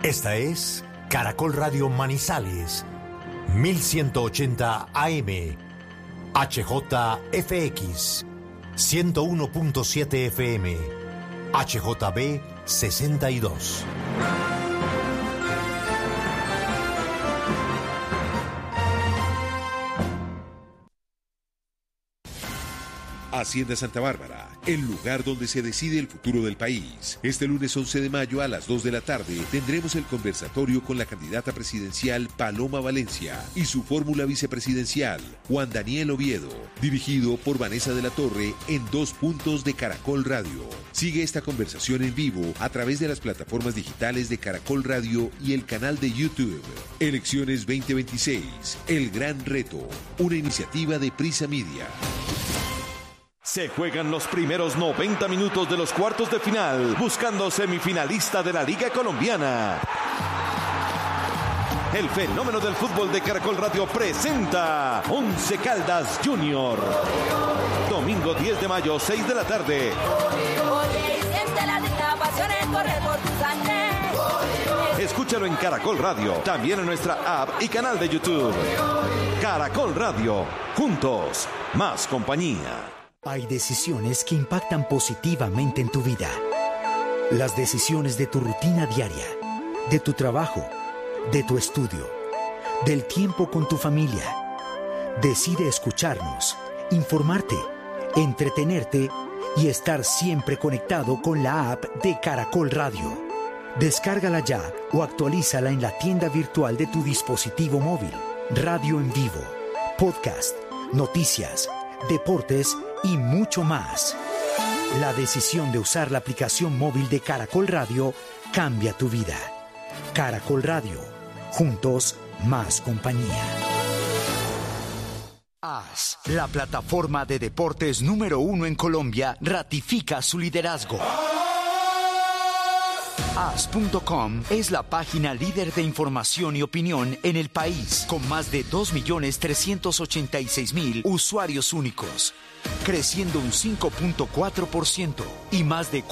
Esta es Caracol Radio Manizales, 1180 AM, HJFX, 101.7 FM, HJB 62. Hacienda Santa Bárbara, el lugar donde se decide el futuro del país. Este lunes 11 de mayo a las 2 de la tarde tendremos el conversatorio con la candidata presidencial Paloma Valencia y su fórmula vicepresidencial, Juan Daniel Oviedo, dirigido por Vanessa de la Torre en 2 puntos de Caracol Radio. Sigue esta conversación en vivo a través de las plataformas digitales de Caracol Radio y el canal de YouTube. Elecciones 2026, el gran reto, una iniciativa de Prisa Media. Se juegan los primeros 90 minutos de los cuartos de final, buscando semifinalista de la Liga Colombiana. El fenómeno del fútbol de Caracol Radio presenta Once Caldas Junior. Domingo 10 de mayo, 6 de la tarde. Escúchalo en Caracol Radio, también en nuestra app y canal de YouTube. Caracol Radio, juntos, más compañía. Hay decisiones que impactan positivamente en tu vida. Las decisiones de tu rutina diaria, de tu trabajo, de tu estudio, del tiempo con tu familia. Decide escucharnos, informarte, entretenerte y estar siempre conectado con la app de Caracol Radio. Descárgala ya o actualízala en la tienda virtual de tu dispositivo móvil. Radio en vivo, podcast, noticias, deportes y mucho más. La decisión de usar la aplicación móvil de Caracol Radio cambia tu vida. Caracol Radio. Juntos, más compañía. AS, la plataforma de deportes número 1 en Colombia, ratifica su liderazgo. AS.com es la página líder de información y opinión en el país, con más de 2.386.000 usuarios únicos, creciendo un 5.4% y más de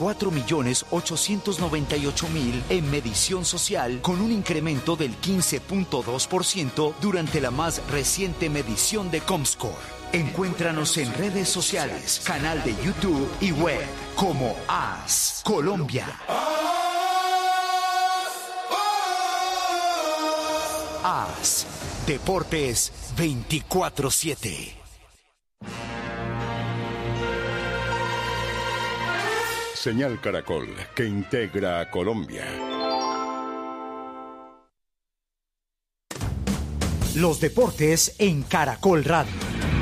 4.898.000 en medición social, con un incremento del 15.2% durante la más reciente medición de Comscore. Encuéntranos en redes sociales, canal de YouTube y web como AS Colombia. AS Deportes 24/7. Señal Caracol, que integra a Colombia. Los deportes en Caracol Radio.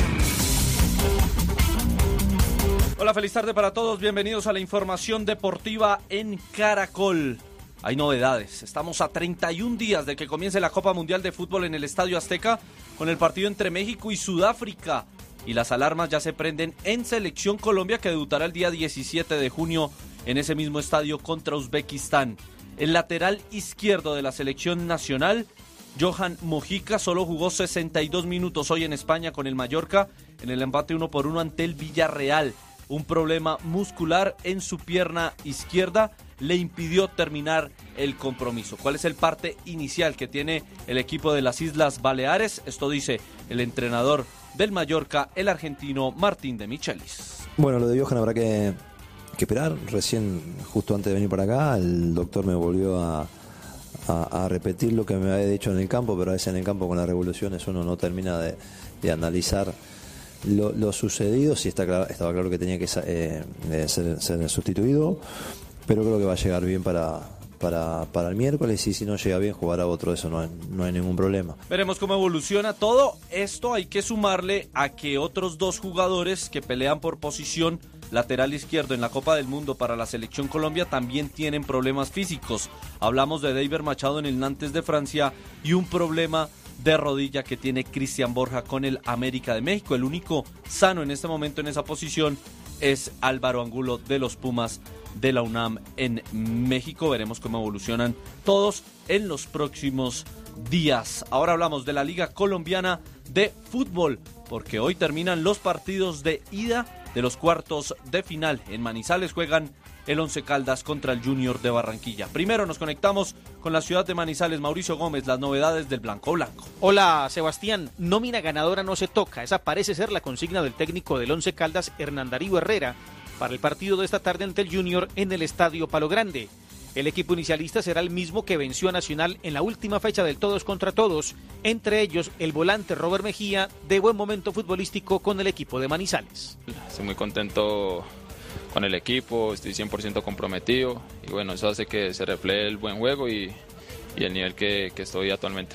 Hola, feliz tarde para todos. Bienvenidos a la información deportiva en Caracol. Hay novedades. Estamos a 31 días de que comience la Copa Mundial de Fútbol en el Estadio Azteca con el partido entre México y Sudáfrica. Y las alarmas ya se prenden en Selección Colombia, que debutará el día 17 de junio en ese mismo estadio contra Uzbekistán. El lateral izquierdo de la selección nacional, Johan Mojica, solo jugó 62 minutos hoy en España con el Mallorca en el empate 1-1 ante el Villarreal. Un problema muscular en su pierna izquierda le impidió terminar el compromiso. ¿Cuál es el parte inicial que tiene el equipo de las Islas Baleares? Esto dice el entrenador del Mallorca, el argentino Martín de Michelis. Bueno, lo de Johan habrá que esperar. Recién, justo antes de venir para acá, el doctor me volvió a repetir lo que me había dicho en el campo, pero a veces en el campo con las revoluciones uno no termina de analizar lo sucedido. Sí estaba claro que tenía que ser sustituido, pero creo que va a llegar bien para el miércoles, y si no llega bien jugará otro, eso no hay ningún problema. Veremos cómo evoluciona todo esto. Hay que sumarle a que otros dos jugadores que pelean por posición lateral izquierdo en la Copa del Mundo para la Selección Colombia también tienen problemas físicos. Hablamos de David Machado en el Nantes de Francia y un problema de rodilla que tiene Cristian Borja con el América de México. El único sano en este momento en esa posición es Álvaro Angulo de los Pumas de la UNAM en México. Veremos cómo evolucionan todos en los próximos días. Ahora hablamos de la Liga Colombiana de Fútbol, porque hoy terminan los partidos de ida de los cuartos de final. En Manizales juegan el Once Caldas contra el Junior de Barranquilla. Primero nos conectamos con la ciudad de Manizales. Mauricio Gómez, las novedades del Blanco Blanco. Hola Sebastián, nómina ganadora no se toca. Esa parece ser la consigna del técnico del Once Caldas, Hernán Darío Herrera, para el partido de esta tarde ante el Junior en el Estadio Palo Grande. El equipo inicialista será el mismo que venció a Nacional en la última fecha del todos contra todos, entre ellos el volante Robert Mejía, de buen momento futbolístico con el equipo de Manizales. Estoy muy contento con el equipo, estoy 100% comprometido y bueno, eso hace que se refleje el buen juego y el nivel que estoy actualmente.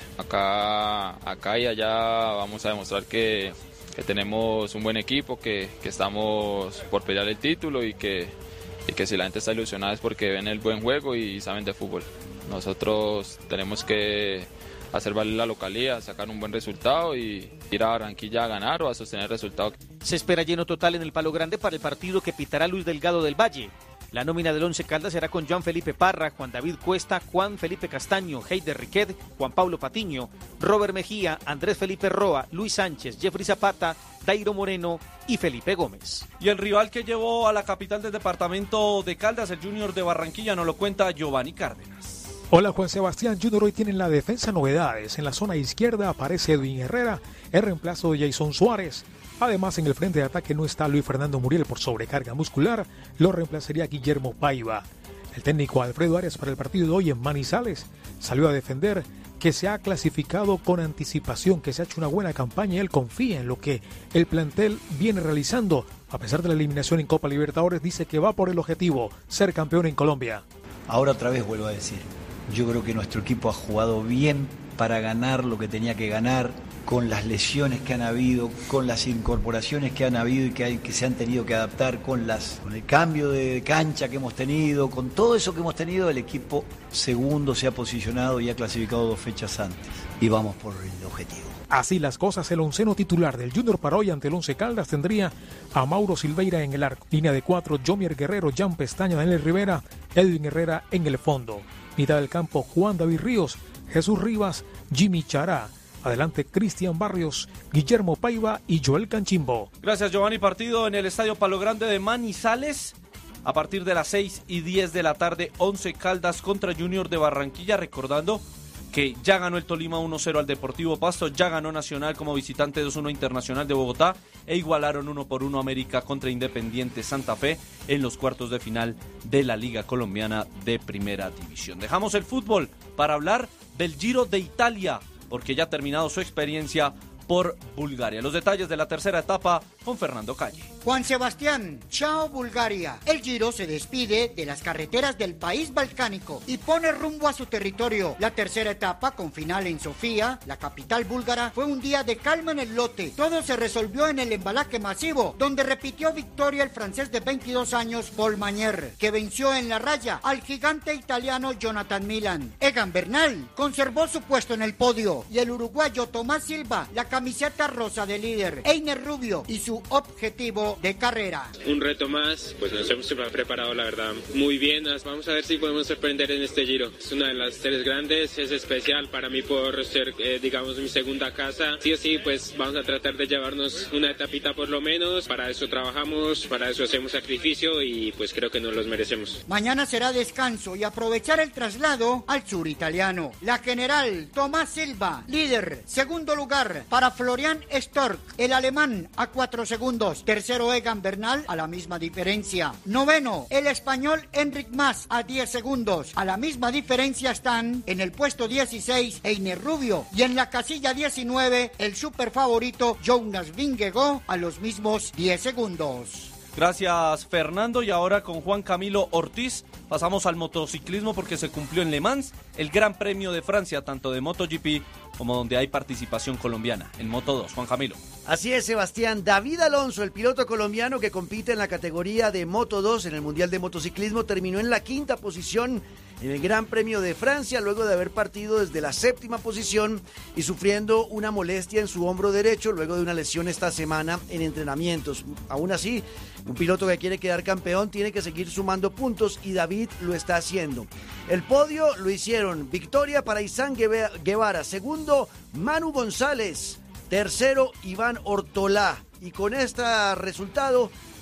Acá y allá vamos a demostrar que tenemos un buen equipo, que estamos por pelear el título y que si la gente está ilusionada es porque ven el buen juego y saben de fútbol. Nosotros tenemos que hacer valer la localía, sacar un buen resultado y ir a Barranquilla a ganar o a sostener el resultado. Se espera lleno total en el Palo Grande para el partido que pitará Luis Delgado del Valle. La nómina del Once Caldas será con Jean Felipe Parra, Juan David Cuesta, Juan Felipe Castaño, Heider Riquet, Juan Pablo Patiño, Robert Mejía, Andrés Felipe Roa, Luis Sánchez, Jeffrey Zapata, Dairo Moreno y Felipe Gómez. Y el rival que llevó a la capital del departamento de Caldas, el Junior de Barranquilla, nos lo cuenta Giovanni Cárdenas. Hola Juan Sebastián, Junior hoy tiene en la defensa novedades. En la zona izquierda aparece Edwin Herrera, el reemplazo de Jason Suárez. Además, en el frente de ataque no está Luis Fernando Muriel por sobrecarga muscular, lo reemplazaría Guillermo Paiva. El técnico Alfredo Arias para el partido de hoy en Manizales salió a defender que se ha clasificado con anticipación, que se ha hecho una buena campaña y él confía en lo que el plantel viene realizando. A pesar de la eliminación en Copa Libertadores, dice que va por el objetivo, ser campeón en Colombia. Ahora otra vez vuelvo a decir, yo creo que nuestro equipo ha jugado bien para ganar lo que tenía que ganar, con las lesiones que han habido, con las incorporaciones que han habido y que se han tenido que adaptar, con el cambio de cancha que hemos tenido, con todo eso que hemos tenido, el equipo segundo se ha posicionado y ha clasificado 2 fechas antes. Y vamos por el objetivo. Así las cosas, el onceno titular del Junior para hoy ante el Once Caldas tendría a Mauro Silveira en el arco. Línea de 4, Jomier Guerrero, Jan Pestaña, Daniel Rivera, Edwin Herrera en el fondo. Mitad del campo, Juan David Ríos, Jesús Rivas, Jimmy Chará. Adelante, Cristian Barrios, Guillermo Paiva y Joel Canchimbo. Gracias, Giovanni. Partido en el Estadio Palo Grande de Manizales. A partir de las 6:10 de la tarde, Once Caldas contra Junior de Barranquilla. Recordando que ya ganó el Tolima 1-0 al Deportivo Pasto, ya ganó Nacional como visitante 2-1 Internacional de Bogotá e igualaron 1-1 América contra Independiente Santa Fe en los cuartos de final de la Liga Colombiana de Primera División. Dejamos el fútbol para hablar del Giro de Italia, porque ya ha terminado su experiencia por Bulgaria. Los detalles de la tercera etapa con Fernando Calle. Juan Sebastián, chao Bulgaria. El Giro se despide de las carreteras del país balcánico y pone rumbo a su territorio. La tercera etapa, con final en Sofía, la capital búlgara, fue un día de calma en el lote. Todo se resolvió en el embalaje masivo, donde repitió victoria el francés de 22 años, Paul Magnier, que venció en la raya al gigante italiano Jonathan Milan. Egan Bernal conservó su puesto en el podio y el uruguayo Tomás Silva, la camiseta rosa de líder. Einer Rubio y su objetivo de carrera. Un reto más, pues nos hemos preparado la verdad muy bien. Vamos a ver si podemos sorprender en este Giro. Es una de las 3 grandes, es especial para mí por ser, digamos, mi segunda casa. Sí o sí, pues vamos a tratar de llevarnos una etapita por lo menos. Para eso trabajamos, para eso hacemos sacrificio y pues creo que nos los merecemos. Mañana será descanso y aprovechar el traslado al sur italiano. La general Tomás Silva, líder. Segundo lugar para Florian Stork, el alemán, a 4 segundos. Tercero, Egan Bernal, a la misma diferencia. Noveno, el español Enric Mas, a 10 segundos. A la misma diferencia están en el puesto 16 Einer Rubio y en la casilla 19 el super favorito Jonas Vingegaard, a los mismos 10 segundos. Gracias, Fernando. Y ahora con Juan Camilo Ortiz pasamos al motociclismo, porque se cumplió en Le Mans el Gran Premio de Francia, tanto de MotoGP como donde hay participación colombiana, en Moto2. Juan Camilo. Así es, Sebastián. David Alonso, el piloto colombiano que compite en la categoría de Moto2 en el Mundial de Motociclismo, terminó en la 5ª posición en el Gran Premio de Francia, luego de haber partido desde la 7ª posición y sufriendo una molestia en su hombro derecho luego de una lesión esta semana en entrenamientos. Aún así, un piloto que quiere quedar campeón tiene que seguir sumando puntos y David lo está haciendo. El podio lo hicieron: victoria para Izan Guevara, segundo Manu González, tercero Iván Ortolá, y con este resultado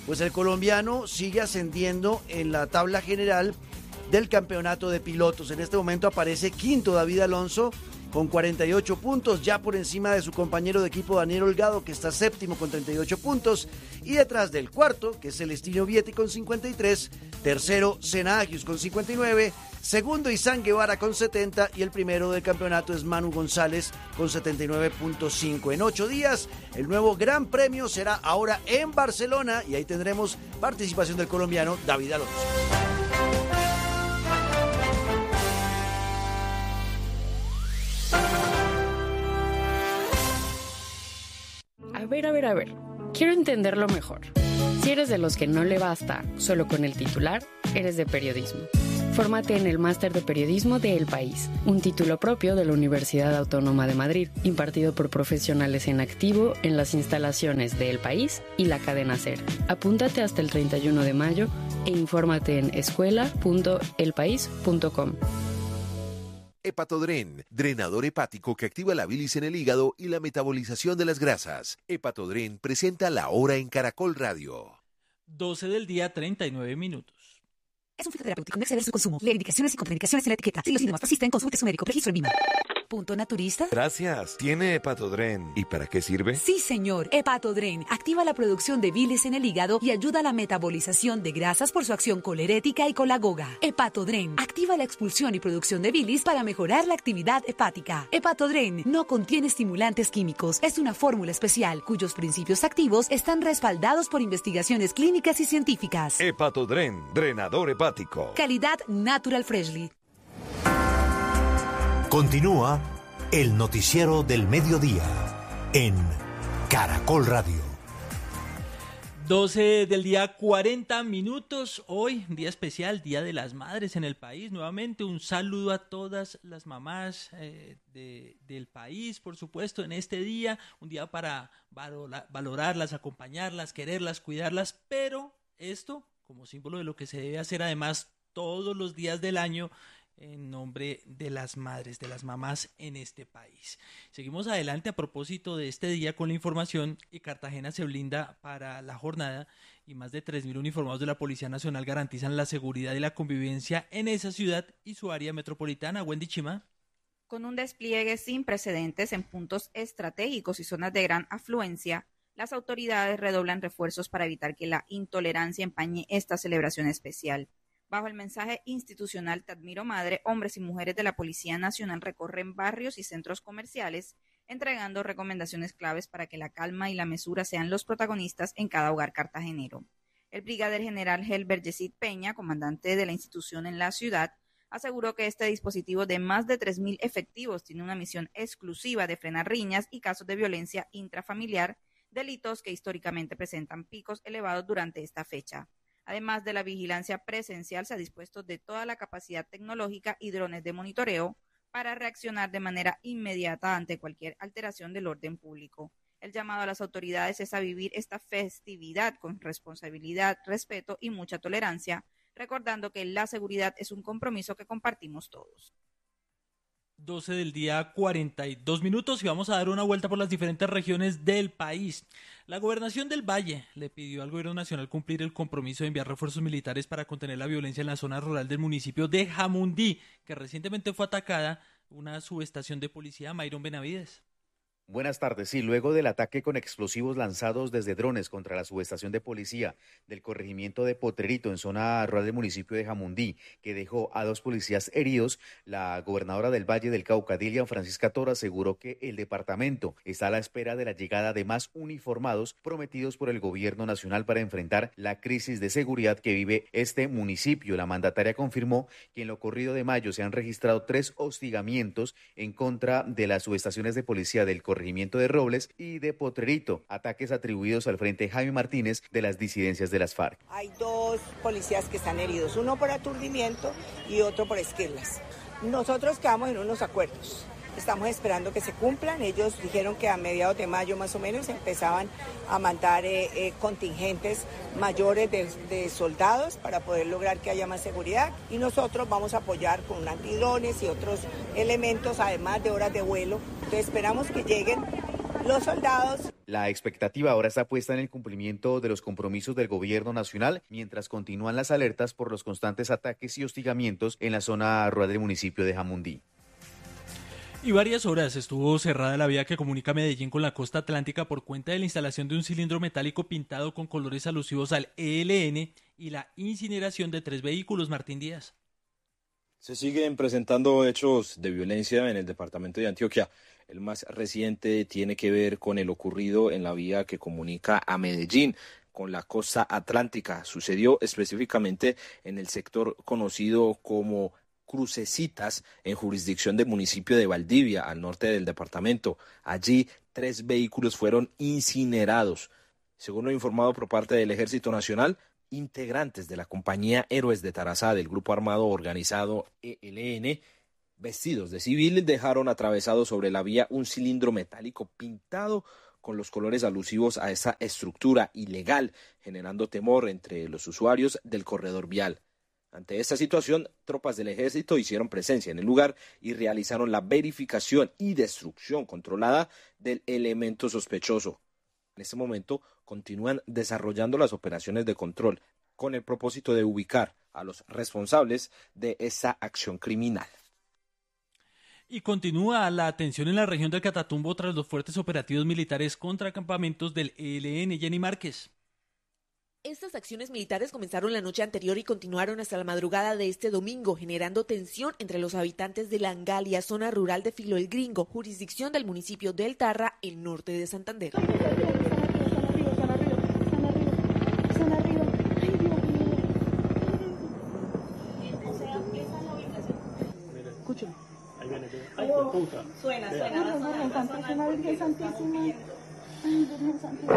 pues el colombiano sigue ascendiendo en la tabla general del campeonato de pilotos. En este momento aparece quinto David Alonso con 48 puntos, ya por encima de su compañero de equipo Daniel Holgado, que está séptimo con 38 puntos, y detrás del cuarto, que es Celestino Vietti con 53, tercero Senna Agius con 59, segundo Isán Guevara con 70 y el primero del campeonato es Manu González con 79.5. En 8 días, el nuevo Gran Premio será ahora en Barcelona y ahí tendremos participación del colombiano David Alonso. A ver, quiero entenderlo mejor. Si eres de los que no le basta solo con el titular, eres de periodismo. Fórmate en el Máster de Periodismo de El País, un título propio de la Universidad Autónoma de Madrid, impartido por profesionales en activo en las instalaciones de El País y la cadena SER. Apúntate hasta el 31 de mayo e infórmate en escuela.elpaís.com. Hepatodren, drenador hepático que activa la bilis en el hígado y la metabolización de las grasas. Hepatodren presenta La Hora en Caracol Radio. 12 del día, 39 minutos. Es un fitoterapéutico, no exceder su consumo. Lee indicaciones y contraindicaciones en la etiqueta. Si los síntomas persisten, consulte a su médico. Registro en VIMA. ¿Punto naturista? Gracias. ¿Tiene Hepatodren? ¿Y para qué sirve? Sí, señor. Hepatodren activa la producción de bilis en el hígado y ayuda a la metabolización de grasas por su acción colerética y colagoga. Hepatodren activa la expulsión y producción de bilis para mejorar la actividad hepática. Hepatodren no contiene estimulantes químicos. Es una fórmula especial cuyos principios activos están respaldados por investigaciones clínicas y científicas. Hepatodren, drenador hepático. Calidad Natural Freshly. Continúa el noticiero del mediodía en Caracol Radio. 12 del día, 40 minutos. Hoy, día especial, Día de las Madres en el país. Nuevamente, un saludo a todas las mamás del país, por supuesto, en este día. Un día para valorarlas, acompañarlas, quererlas, cuidarlas. Pero esto, como símbolo de lo que se debe hacer además todos los días del año, en nombre de las madres, de las mamás en este país. Seguimos adelante a propósito de este día con la información y Cartagena se blinda para la jornada y más de 3.000 uniformados de la Policía Nacional garantizan la seguridad y la convivencia en esa ciudad y su área metropolitana. Wendy Chima. Con un despliegue sin precedentes en puntos estratégicos y zonas de gran afluencia, las autoridades redoblan refuerzos para evitar que la intolerancia empañe esta celebración especial. Bajo el mensaje institucional Te admiro madre, hombres y mujeres de la Policía Nacional recorren barrios y centros comerciales, entregando recomendaciones claves para que la calma y la mesura sean los protagonistas en cada hogar cartagenero. El brigadier general Helbert Yesid Peña, comandante de la institución en la ciudad, aseguró que este dispositivo de más de 3.000 efectivos tiene una misión exclusiva de frenar riñas y casos de violencia intrafamiliar, delitos que históricamente presentan picos elevados durante esta fecha. Además de la vigilancia presencial, se ha dispuesto de toda la capacidad tecnológica y drones de monitoreo para reaccionar de manera inmediata ante cualquier alteración del orden público. El llamado a las autoridades es a vivir esta festividad con responsabilidad, respeto y mucha tolerancia, recordando que la seguridad es un compromiso que compartimos todos. 12 del día, 42 minutos y vamos a dar una vuelta por las diferentes regiones del país. La Gobernación del Valle le pidió al Gobierno Nacional cumplir el compromiso de enviar refuerzos militares para contener la violencia en la zona rural del municipio de Jamundí, que recientemente fue atacada una subestación de policía. Mayron Benavides. Buenas tardes. Sí, luego del ataque con explosivos lanzados desde drones contra la subestación de policía del corregimiento de Potrerito en zona rural del municipio de Jamundí, que dejó a 2 policías heridos, la gobernadora del Valle del Cauca, Dilian Francisca Toro, aseguró que el departamento está a la espera de la llegada de más uniformados prometidos por el gobierno nacional para enfrentar la crisis de seguridad que vive este municipio. La mandataria confirmó que en lo corrido de mayo se han registrado 3 hostigamientos en contra de las subestaciones de policía del corregimiento de Robles y de Potrerito, ataques atribuidos al Frente Jaime Martínez de las disidencias de las FARC. Hay 2 policías que están heridos, uno por aturdimiento y otro por esquirlas. Nosotros quedamos en unos acuerdos. Estamos esperando que se cumplan. Ellos dijeron que a mediados de mayo más o menos empezaban a mandar contingentes mayores de soldados para poder lograr que haya más seguridad, y nosotros vamos a apoyar con antidrones y otros elementos, además de horas de vuelo. Entonces esperamos que lleguen los soldados La expectativa ahora está puesta en el cumplimiento de los compromisos del gobierno nacional, mientras continúan las alertas por los constantes ataques y hostigamientos en la zona rural del municipio de Jamundí. Y varias horas estuvo cerrada la vía que comunica Medellín con la costa atlántica por cuenta de la instalación de un cilindro metálico pintado con colores alusivos al ELN y la incineración de 3 vehículos. Martín Díaz. Se siguen presentando hechos de violencia en el departamento de Antioquia. El más reciente tiene que ver con el ocurrido en la vía que comunica a Medellín con la costa atlántica. Sucedió específicamente en el sector conocido como Crucecitas, en jurisdicción del municipio de Valdivia, al norte del departamento. Allí 3 vehículos fueron incinerados. Según lo informado por parte del Ejército Nacional, integrantes de la compañía Héroes de Tarazá del grupo armado organizado ELN, vestidos de civil, dejaron atravesado sobre la vía un cilindro metálico pintado con los colores alusivos a esa estructura ilegal, generando temor entre los usuarios del corredor vial. Ante esta situación, tropas del ejército hicieron presencia en el lugar y realizaron la verificación y destrucción controlada del elemento sospechoso. En este momento continúan desarrollando las operaciones de control con el propósito de ubicar a los responsables de esta acción criminal. Y continúa la tensión en la región del Catatumbo tras los fuertes operativos militares contra campamentos del ELN. Jenny Márquez. Estas acciones militares comenzaron la noche anterior y continuaron hasta la madrugada de este domingo, generando tensión entre los habitantes de La Angalia, zona rural de Filo el Gringo, jurisdicción del municipio del Tarra, el norte de Santander. Escuchen. Ahí viene. Ay, puta. Suena. Virgen Santísima. Ay, Virgen Santísima.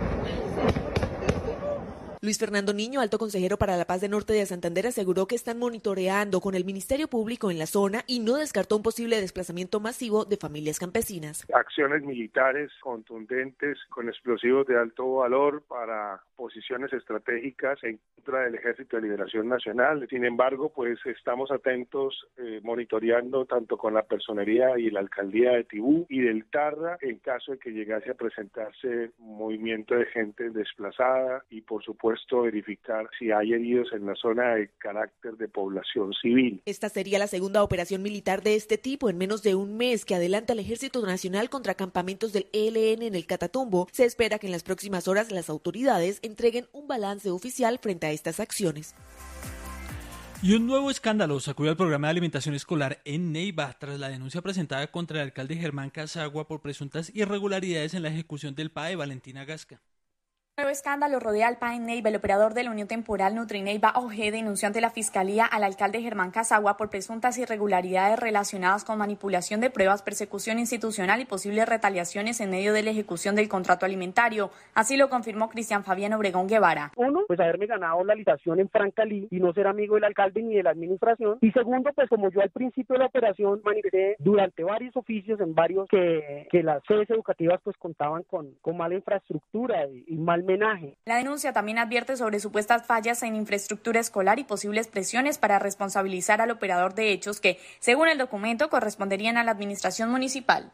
Luis Fernando Niño, alto consejero para la paz del norte de Santander, aseguró que están monitoreando con el Ministerio Público en la zona y no descartó un posible desplazamiento masivo de familias campesinas. Acciones militares contundentes con explosivos de alto valor para posiciones estratégicas en contra del Ejército de Liberación Nacional. Sin embargo, pues estamos atentos, monitoreando tanto con la personería y la alcaldía de Tibú y del Tarra en caso de que llegase a presentarse movimiento de gente desplazada y, por supuesto, verificar si hay heridos en la zona de carácter de población civil. Esta sería la segunda operación militar de este tipo en menos de un mes que adelanta el Ejército Nacional contra campamentos del ELN en el Catatumbo. Se espera que en las próximas horas las autoridades entreguen un balance oficial frente a estas acciones. Y un nuevo escándalo sacudió al programa de alimentación escolar en Neiva tras la denuncia presentada contra el alcalde Germán Casagua por presuntas irregularidades en la ejecución del PAE. Valentina Gasca. Nuevo escándalo rodea al PAE Neiva. El operador de la Unión Temporal Nutrineiva OG denunció ante la Fiscalía al alcalde Germán Casagua por presuntas irregularidades relacionadas con manipulación de pruebas, persecución institucional y posibles retaliaciones en medio de la ejecución del contrato alimentario. Así lo confirmó Cristian Fabián Obregón Guevara. Uno, pues haberme ganado la licitación en Francalí y no ser amigo del alcalde ni de la administración. Y segundo, pues como yo al principio de la operación manifesté durante varios oficios en varios que las sedes educativas pues contaban con mala infraestructura y mal menaje. La denuncia también advierte sobre supuestas fallas en infraestructura escolar y posibles presiones para responsabilizar al operador de hechos que, según el documento, corresponderían a la administración municipal.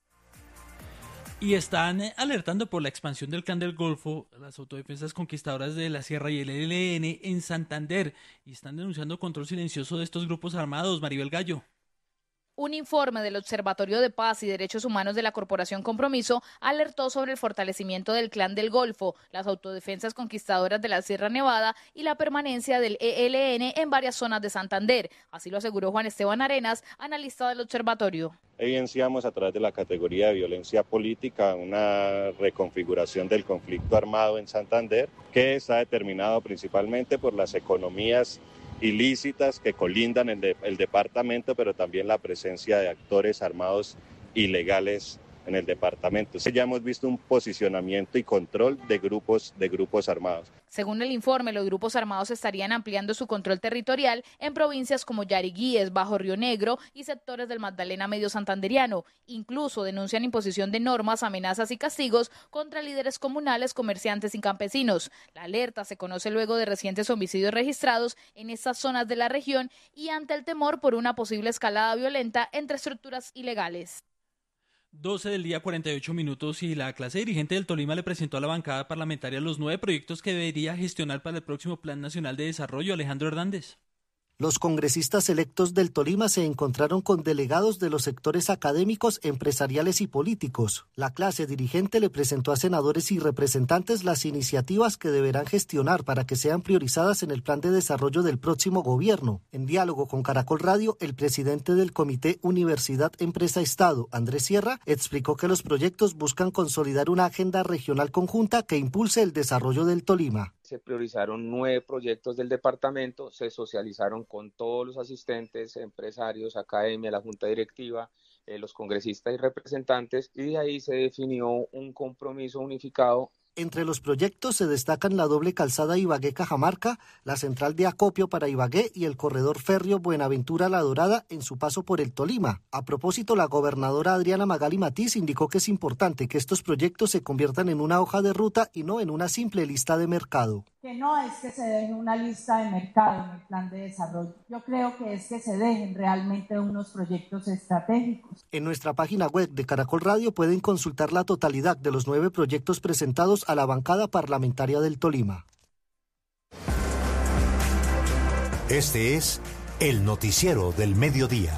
Y están alertando por la expansión del Clan del Golfo, las autodefensas conquistadoras de la Sierra y el ELN en Santander, y están denunciando control silencioso de estos grupos armados. Maribel Gallo. Un informe del Observatorio de Paz y Derechos Humanos de la Corporación Compromiso alertó sobre el fortalecimiento del Clan del Golfo, las autodefensas conquistadoras de la Sierra Nevada y la permanencia del ELN en varias zonas de Santander. Así lo aseguró Juan Esteban Arenas, analista del observatorio. Evidenciamos a través de la categoría de violencia política una reconfiguración del conflicto armado en Santander que está determinado principalmente por las economías ilícitas que colindan el departamento, pero también la presencia de actores armados ilegales en el departamento. Ya hemos visto un posicionamiento y control de grupos armados. Según el informe, los grupos armados estarían ampliando su control territorial en provincias como Yariguíes, Bajo Río Negro y sectores del Magdalena Medio Santanderiano. Incluso denuncian imposición de normas, amenazas y castigos contra líderes comunales, comerciantes y campesinos. La alerta se conoce luego de recientes homicidios registrados en estas zonas de la región y ante el temor por una posible escalada violenta entre estructuras ilegales. 12 del día, 48 minutos, y la clase dirigente del Tolima le presentó a la bancada parlamentaria los 9 proyectos que debería gestionar para el próximo Plan Nacional de Desarrollo. Alejandro Hernández. Los congresistas electos del Tolima se encontraron con delegados de los sectores académicos, empresariales y políticos. La clase dirigente le presentó a senadores y representantes las iniciativas que deberán gestionar para que sean priorizadas en el plan de desarrollo del próximo gobierno. En diálogo con Caracol Radio, el presidente del Comité Universidad Empresa Estado, Andrés Sierra, explicó que los proyectos buscan consolidar una agenda regional conjunta que impulse el desarrollo del Tolima. Se priorizaron 9 proyectos del departamento, se socializaron con todos los asistentes, empresarios, academia, la junta directiva, los congresistas y representantes, y de ahí se definió un compromiso unificado. Entre los proyectos se destacan la doble calzada Ibagué-Cajamarca, la central de acopio para Ibagué y el corredor férreo Buenaventura-La Dorada en su paso por el Tolima. A propósito, la gobernadora Adriana Magali Matiz indicó que es importante que estos proyectos se conviertan en una hoja de ruta y no en una simple lista de mercado. Que no es que se deje una lista de mercado en el plan de desarrollo. Yo creo que es que se dejen realmente unos proyectos estratégicos. En nuestra página web de Caracol Radio pueden consultar la totalidad de los 9 proyectos presentados a la bancada parlamentaria del Tolima. Este es el noticiero del mediodía.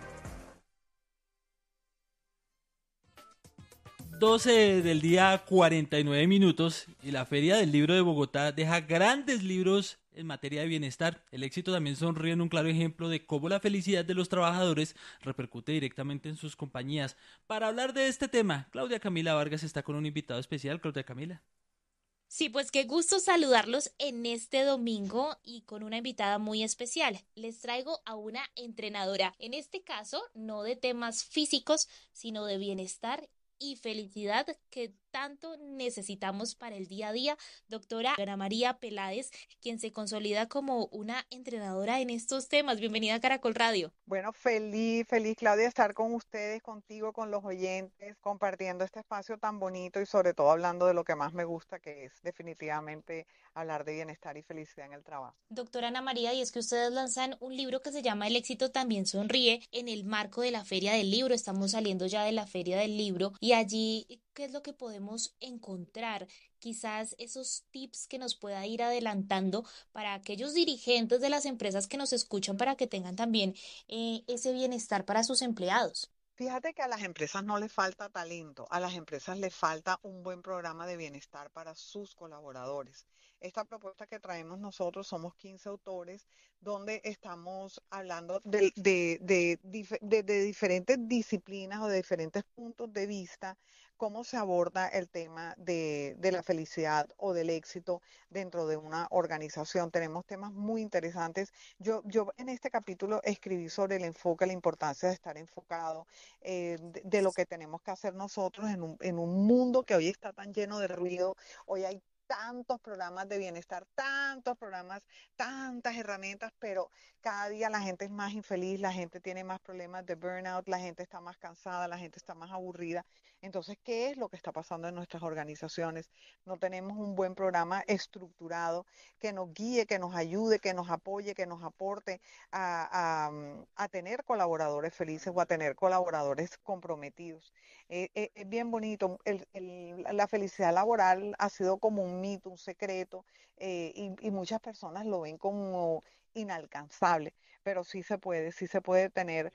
12 del día, 49 minutos, y la Feria del Libro de Bogotá deja grandes libros en materia de bienestar. El éxito también sonríe en un claro ejemplo de cómo la felicidad de los trabajadores repercute directamente en sus compañías. Para hablar de este tema, Claudia Camila Vargas está con un invitado especial. Claudia Camila. Sí, pues qué gusto saludarlos en este domingo y con una invitada muy especial. Les traigo a una entrenadora, en este caso no de temas físicos, sino de bienestar y felicidad que tanto necesitamos para el día a día, doctora Ana María Peláez, quien se consolida como una entrenadora en estos temas. Bienvenida a Caracol Radio. Bueno, feliz Claudia, estar con ustedes, contigo, con los oyentes, compartiendo este espacio tan bonito y sobre todo hablando de lo que más me gusta, que es definitivamente hablar de bienestar y felicidad en el trabajo. Doctora Ana María, y es que ustedes lanzan un libro que se llama El éxito también sonríe en el marco de la Feria del Libro. Estamos saliendo ya de la Feria del Libro y allí, ¿qué es lo que podemos encontrar? Quizás esos tips que nos pueda ir adelantando para aquellos dirigentes de las empresas que nos escuchan para que tengan también ese bienestar para sus empleados. Fíjate que a las empresas no les falta talento, a las empresas les falta un buen programa de bienestar para sus colaboradores. Esta propuesta que traemos nosotros, somos 15 autores, donde estamos hablando de diferentes disciplinas o de diferentes puntos de vista, cómo se aborda el tema de la felicidad o del éxito dentro de una organización. Tenemos temas muy interesantes. Yo en este capítulo escribí sobre el enfoque, la importancia de estar enfocado, de lo que tenemos que hacer nosotros en un mundo que hoy está tan lleno de ruido. Hoy hay tantos programas de bienestar, tantos programas, tantas herramientas, pero cada día la gente es más infeliz, la gente tiene más problemas de burnout, la gente está más cansada, la gente está más aburrida. Entonces, ¿qué es lo que está pasando en nuestras organizaciones? No tenemos un buen programa estructurado que nos guíe, que nos ayude, que nos apoye, que nos aporte a tener colaboradores felices o a tener colaboradores comprometidos. Es bien bonito. La felicidad laboral ha sido como un mito, un secreto, y muchas personas lo ven como inalcanzable, pero sí se puede tener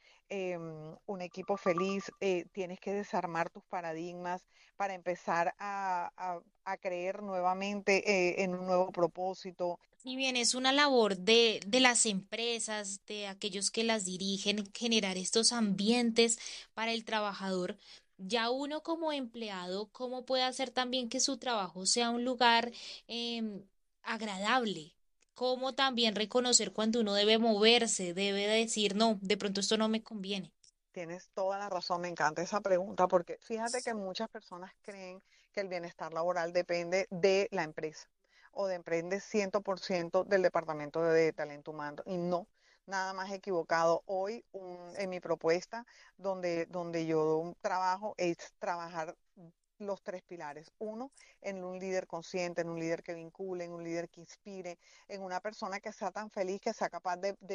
un equipo feliz. Tienes que desarmar tus paradigmas para empezar a creer nuevamente en un nuevo propósito. Y bien, es una labor de las empresas, de aquellos que las dirigen, generar estos ambientes para el trabajador. Ya uno como empleado, ¿cómo puede hacer también que su trabajo sea un lugar agradable? ¿Cómo también reconocer cuando uno debe moverse, debe decir, no, de pronto esto no me conviene? Tienes toda la razón, me encanta esa pregunta, porque fíjate que muchas personas creen que el bienestar laboral depende de la empresa o depende 100% del departamento de talento humano, y no. Nada más equivocado. Hoy en mi propuesta donde yo trabajo es trabajar los tres pilares. Uno, en un líder consciente, en un líder que vincule, en un líder que inspire, en una persona que sea tan feliz, que sea capaz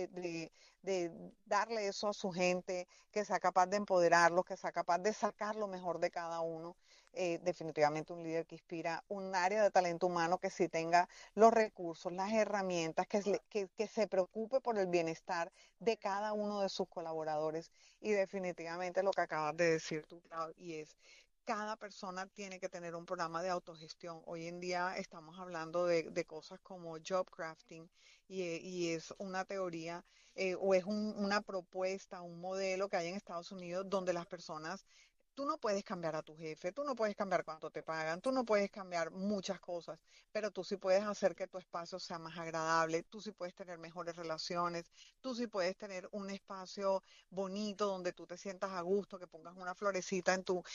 de darle eso a su gente, que sea capaz de empoderarlos, que sea capaz de sacar lo mejor de cada uno. Definitivamente un líder que inspira, un área de talento humano que sí tenga los recursos, las herramientas, que se preocupe por el bienestar de cada uno de sus colaboradores. Y definitivamente lo que acabas de decir tú, Clau, y es cada persona tiene que tener un programa de autogestión. Hoy en día estamos hablando de cosas como job crafting y es una teoría o es una propuesta, un modelo que hay en Estados Unidos donde las personas, tú no puedes cambiar a tu jefe, tú no puedes cambiar cuánto te pagan, tú no puedes cambiar muchas cosas, pero tú sí puedes hacer que tu espacio sea más agradable, tú sí puedes tener mejores relaciones, tú sí puedes tener un espacio bonito donde tú te sientas a gusto, que pongas una florecita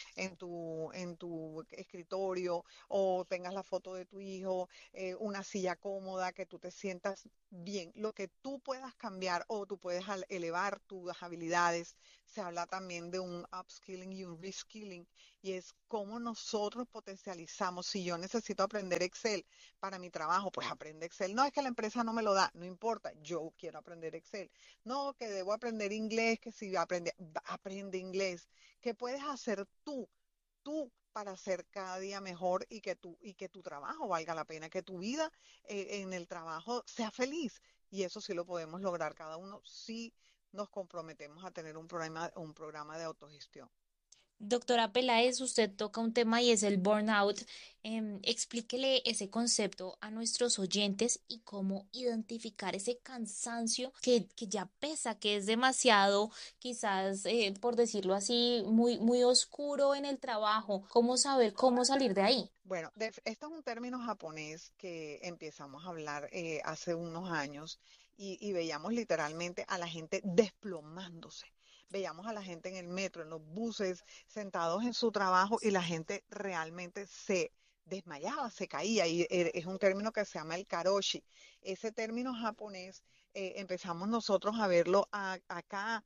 en tu escritorio o tengas la foto de tu hijo, una silla cómoda, que tú te sientas bien. Lo que tú puedas cambiar o tú puedes elevar tus habilidades. Se habla también de un upskilling y un reskilling, y es cómo nosotros potencializamos. Si yo necesito aprender Excel para mi trabajo, pues aprende Excel. No es que la empresa no me lo da, no importa, yo quiero aprender Excel. No, que debo aprender inglés, que si aprende inglés. ¿Qué puedes hacer tú para ser cada día mejor y que tu trabajo valga la pena, que tu vida en el trabajo sea feliz? Y eso sí lo podemos lograr cada uno si nos comprometemos a tener un programa de autogestión. Doctora Peláez, usted toca un tema y es el burnout. Explíquele ese concepto a nuestros oyentes y cómo identificar ese cansancio que ya pesa, que es demasiado, quizás, por decirlo así, muy, muy oscuro en el trabajo. ¿Cómo saber cómo salir de ahí? Bueno, esto es un término japonés que empezamos a hablar hace unos años y veíamos literalmente a la gente desplomándose. Veíamos a la gente en el metro, en los buses, sentados en su trabajo y la gente realmente se desmayaba, se caía. Y es un término que se llama el karoshi. Ese término japonés empezamos nosotros a verlo acá.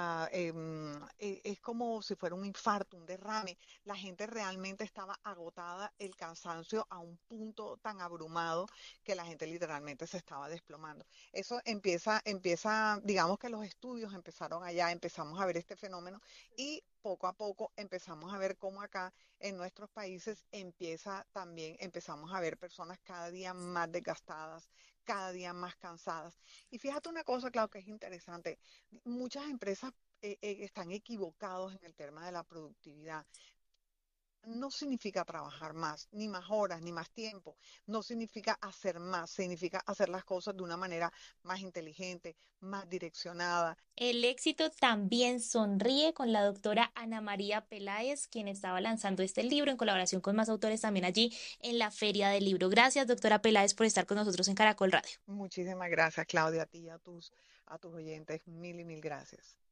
Es como si fuera un infarto, un derrame. La gente realmente estaba agotada, el cansancio a un punto tan abrumado que la gente literalmente se estaba desplomando. Eso empieza, digamos que los estudios empezaron allá, empezamos a ver este fenómeno y poco a poco empezamos a ver cómo acá en nuestros países empezamos a ver personas cada día más desgastadas, cada día más cansadas. Y fíjate una cosa, claro, que es interesante. Muchas empresas están equivocados en el tema de la productividad. No significa trabajar más, ni más horas, ni más tiempo. No significa hacer más, significa hacer las cosas de una manera más inteligente, más direccionada. El éxito también sonríe con la doctora Ana María Peláez, quien estaba lanzando este libro en colaboración con más autores también allí en la Feria del Libro. Gracias, doctora Peláez, por estar con nosotros en Caracol Radio. Muchísimas gracias, Claudia, a ti y a tus oyentes. Mil y mil gracias.